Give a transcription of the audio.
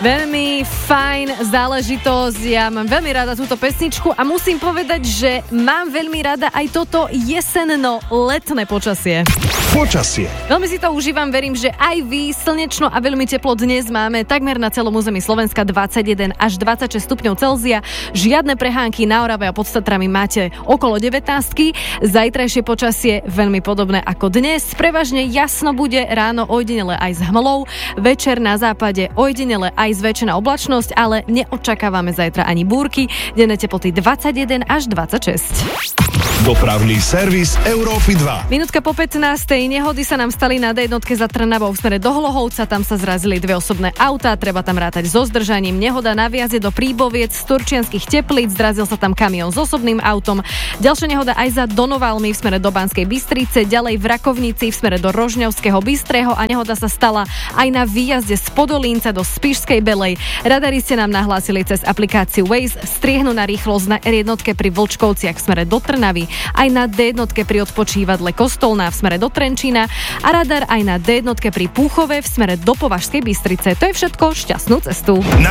Veľmi fajn záležitosť, ja mám veľmi rada túto pesničku a musím povedať, že mám veľmi rada aj toto jesenno-letné počasie. Počasie. Veľmi si to užívam, verím, že aj vy. Slnečno a veľmi teplo dnes máme takmer na celom území Slovenska 21 až 26 stupňov Celzia. Žiadne prehánky na Orave a pod Tatrami máte okolo 19. Zajtrajšie počasie veľmi podobné ako dnes. Prevažne jasno bude, ráno ojedinele aj s hmlou, večer na západe ojedinele aj zväčšená oblačnosť, ale neočakávame zajtra ani búrky. Denné teploty 21 až 26. Dopravný servis Európy 2. Minútka po 15. Nehody sa nám stali na D1 za Trnavou v smere do Hlohovca. Tam sa zrazili dve osobné autá, treba tam rátať so zdržaním. Nehoda na viaze do Príboviec z Turčianskych Teplíc, zrazil sa tam kamión s osobným autom. Ďalšia nehoda aj za Donovalmy v smere do Banskej Bystrice, ďalej v Rakovnici v smere do Rožňavského Bystrého a nehoda sa stala aj na výjazde z Podolínca do Spišskej Belej. Radaristi nám nahlásili cez aplikáciu Waze striehnú na rýchlosť na R1 pri Vlčkovciach v smere do Trnavy, aj na D1 pri odpočívadle Kostolná v smere do Trenčína a radar aj na D1 pri Púchove v smere do Považskej Bystrice. To je všetko, šťastnú cestu.